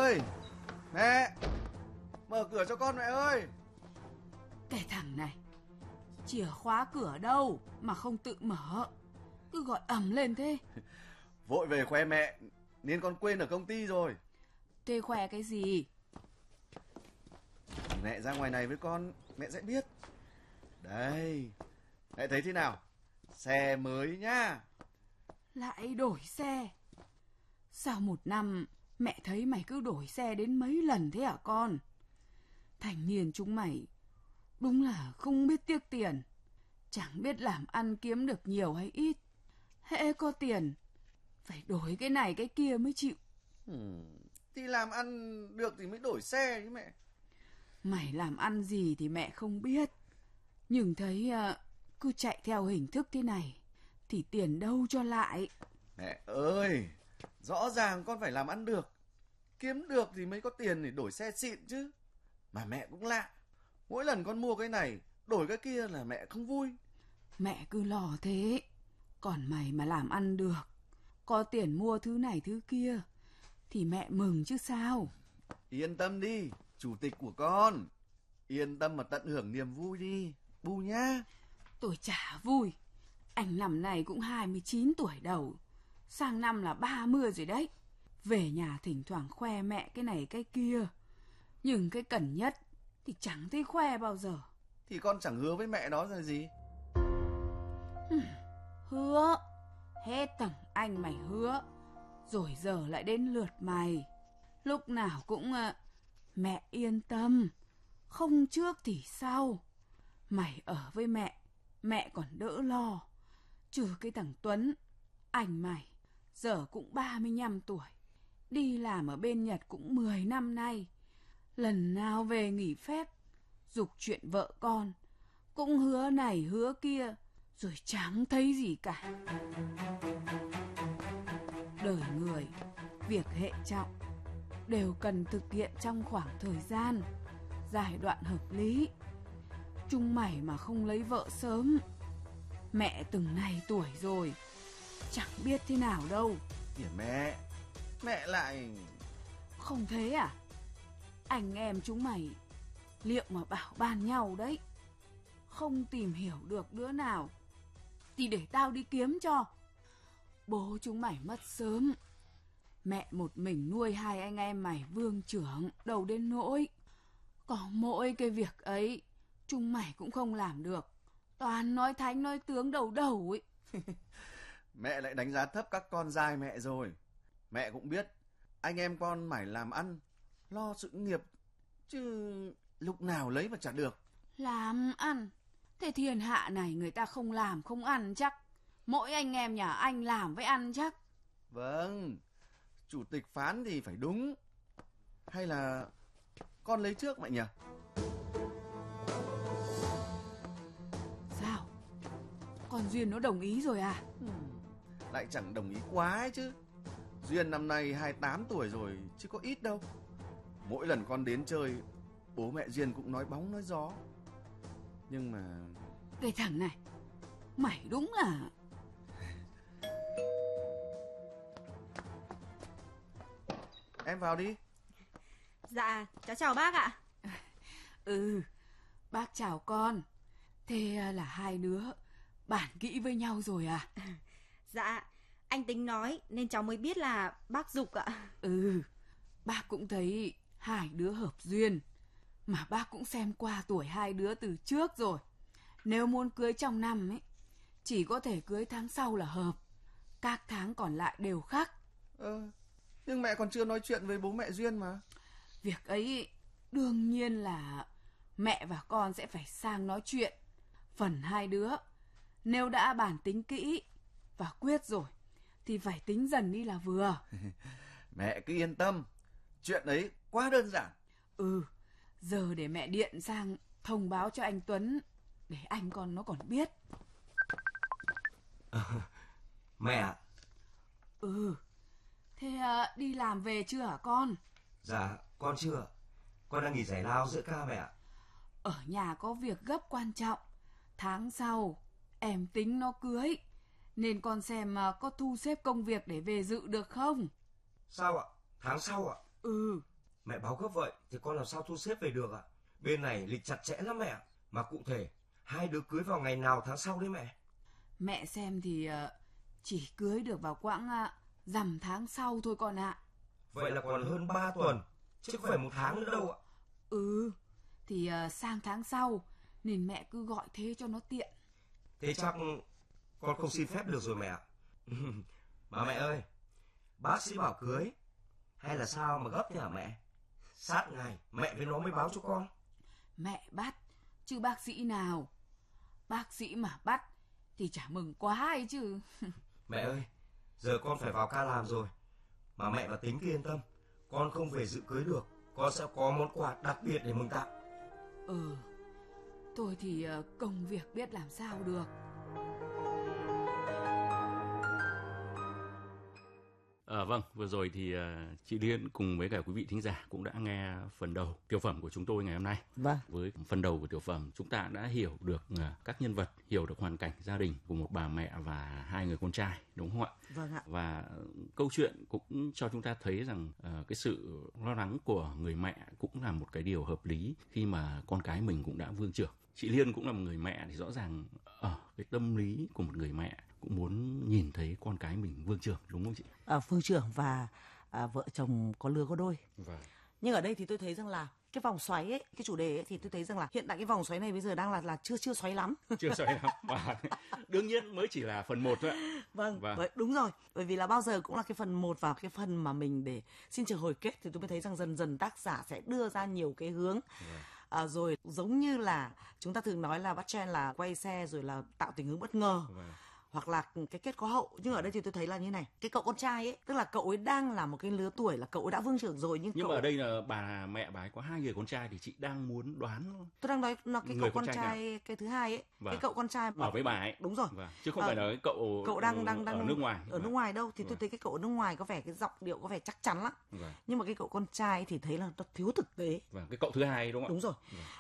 ơi! Mẹ! Mở cửa cho con mẹ ơi! Cái thằng này, chìa khóa cửa đâu mà không tự mở, cứ gọi ầm lên thế. Vội về khoe mẹ nên con quên ở công ty rồi. Thế khoe cái gì? Mẹ ra ngoài này với con, mẹ sẽ biết. Đây, mẹ thấy thế nào? Xe mới nhá. Lại đổi xe? Sao một năm mẹ thấy mày cứ đổi xe đến mấy lần thế hả con? Thành niên chúng mày đúng là không biết tiếc tiền, chẳng biết làm ăn kiếm được nhiều hay ít. Hễ có tiền phải đổi cái này cái kia mới chịu. Thì làm ăn được thì mới đổi xe chứ mẹ. Mày làm ăn gì thì mẹ không biết, nhưng thấy cứ chạy theo hình thức thế này thì tiền đâu cho lại. Mẹ ơi, rõ ràng con phải làm ăn được, kiếm được thì mới có tiền để đổi xe xịn chứ. Mà mẹ cũng lạ, mỗi lần con mua cái này đổi cái kia là mẹ không vui. Mẹ cứ lo thế, còn mày mà làm ăn được, có tiền mua thứ này thứ kia thì mẹ mừng chứ sao. Yên tâm đi, chủ tịch của con. Yên tâm mà tận hưởng niềm vui đi, Bu nhá. Tôi chả vui. Anh năm này cũng 29 tuổi đầu, sang năm là 30 rồi đấy. Về nhà thỉnh thoảng khoe mẹ cái này cái kia, nhưng cái cần nhất thì chẳng thấy khoe bao giờ. Thì con chẳng hứa với mẹ đó là gì. Hứa, hết thằng anh mày hứa, rồi giờ lại đến lượt mày. Lúc nào cũng mẹ yên tâm, không trước thì sau. Mày ở với mẹ còn đỡ lo. Trừ cái thằng Tuấn, anh mày giờ cũng 35 tuổi, đi làm ở bên Nhật cũng 10 năm nay. Lần nào về nghỉ phép, giục chuyện vợ con, cũng hứa này hứa kia, rồi chẳng thấy gì cả. Đời người, việc hệ trọng, đều cần thực hiện trong khoảng thời gian, giai đoạn hợp lý. Chúng mày mà không lấy vợ sớm, mẹ từng này tuổi rồi, chẳng biết thế nào đâu. Kìa mẹ lại... Không thế à? Anh em chúng mày liệu mà bảo ban nhau đấy. Không tìm hiểu được đứa nào thì để tao đi kiếm cho. Bố chúng mày mất sớm, mẹ một mình nuôi hai anh em mày vương trưởng đầu đến nỗi. Có mỗi cái việc ấy chúng mày cũng không làm được, toàn nói thánh nói tướng đầu đầu ấy. Mẹ lại đánh giá thấp các con trai mẹ rồi. Mẹ cũng biết anh em con mải làm ăn, lo sự nghiệp, chứ lúc nào lấy mà chả được. Làm ăn? Thế thiên hạ này người ta không làm không ăn chắc. Mỗi anh em nhà anh làm với ăn chắc. Vâng, chủ tịch phán thì phải đúng. Hay là con lấy trước mẹ nhỉ? Sao? Con Duyên nó đồng ý rồi à? Lại chẳng đồng ý quá ấy chứ. Duyên năm nay 28 tuổi rồi chứ có ít đâu. Mỗi lần con đến chơi, bố mẹ Duyên cũng nói bóng nói gió. Nhưng mà... Cái thằng này, mày đúng là... Em vào đi. Dạ, cháu chào bác ạ. Bác chào con. Thế là hai đứa bàn kỹ với nhau rồi à? Dạ, anh tính nói nên cháu mới biết là bác giục ạ. Bác cũng thấy hai đứa hợp duyên. Mà bác cũng xem qua tuổi hai đứa từ trước rồi. Nếu muốn cưới trong năm ấy, chỉ có thể cưới tháng sau là hợp. Các tháng còn lại đều khác. Nhưng mẹ còn chưa nói chuyện với bố mẹ Duyên mà. Việc ấy đương nhiên là mẹ và con sẽ phải sang nói chuyện. Phần hai đứa, nếu đã bàn tính kỹ và quyết rồi thì phải tính dần đi là vừa. Mẹ cứ yên tâm, chuyện ấy quá đơn giản. Giờ để mẹ điện sang thông báo cho anh Tuấn, để anh con nó còn biết. Mẹ ạ. Thế đi làm về chưa hả con? Dạ, con chưa. Con đang nghỉ giải lao giữa ca mẹ ạ. Ở nhà có việc gấp quan trọng. Tháng sau em tính nó cưới, nên con xem có thu xếp công việc để về dự được không? Sao ạ? Tháng sau ạ? Mẹ báo gấp vậy thì con làm sao thu xếp về được ạ? Bên này lịch chặt chẽ lắm mẹ. Mà cụ thể, hai đứa cưới vào ngày nào tháng sau đấy mẹ? Mẹ xem thì chỉ cưới được vào quãng rằm tháng sau thôi con ạ. Vậy là còn hơn 3 tuần, chứ không phải 1 tháng nữa đâu ạ. Ừ, thì sang tháng sau, nên mẹ cứ gọi thế cho nó tiện. Thế chắc con không xin phép được rồi mẹ ạ. Mà mẹ ơi, bác sĩ bảo cưới, hay là sao mà gấp thế hả mẹ? Sát ngày, mẹ với nó mới báo cho con. Mẹ bắt, chứ bác sĩ nào. Bác sĩ mà bắt, thì chả mừng quá ấy chứ. Mẹ ơi, giờ con phải vào ca làm rồi. Mà mẹ và Tính cứ yên tâm, con không về dự cưới được, con sẽ có món quà đặc biệt để mừng tặng. Tôi thì công việc biết làm sao được. Vâng, vừa rồi thì chị Liên cùng với cả quý vị thính giả cũng đã nghe phần đầu tiểu phẩm của chúng tôi ngày hôm nay. Vâng. Với phần đầu của tiểu phẩm, chúng ta đã hiểu được các nhân vật, hiểu được hoàn cảnh gia đình của một bà mẹ và hai người con trai, đúng không ạ? Vâng ạ. Và câu chuyện cũng cho chúng ta thấy rằng cái sự lo lắng của người mẹ cũng là một cái điều hợp lý khi mà con cái mình cũng đã vương trưởng. Chị Liên cũng là một người mẹ thì rõ ràng ở cái tâm lý của một người mẹ cũng muốn nhìn thấy con cái mình vương trưởng, đúng không chị? Vương trưởng và vợ chồng có lứa có đôi. Vâng. Nhưng ở đây thì tôi thấy rằng là cái vòng xoáy ấy, cái chủ đề ấy, thì tôi thấy rằng là hiện tại cái vòng xoáy này bây giờ đang là chưa xoáy lắm. Chưa xoáy lắm. Và đương nhiên mới chỉ là phần 1 thôi ạ. Vâng, đúng rồi. Bởi vì là bao giờ cũng là cái phần 1 và cái phần mà mình để xin chờ hồi kết thì tôi mới thấy rằng dần dần tác giả sẽ đưa ra nhiều cái hướng. Rồi giống như là chúng ta thường nói là bắt trend là quay xe rồi là tạo tình huống bất ngờ. Hoặc là cái kết có hậu. Nhưng ở đây thì tôi thấy là như này, cái cậu con trai ấy, tức là cậu ấy đang là một cái lứa tuổi là cậu ấy đã vương trưởng rồi, nhưng cậu... mà ở đây là bà ấy có 2 người con trai, thì chị đang muốn đoán. Tôi đang nói nó cái cậu con trai cái thứ hai ấy, cái cậu con trai ở với bà ấy. Đúng rồi. Chứ không phải là cái cậu đang ở nước ngoài. Ở nước ngoài đâu thì tôi thấy cái cậu ở nước ngoài có vẻ cái giọng điệu có vẻ chắc chắn lắm. Nhưng mà cái cậu con trai thì thấy là nó thiếu thực tế. Cái cậu thứ hai đúng không ạ? Đúng rồi.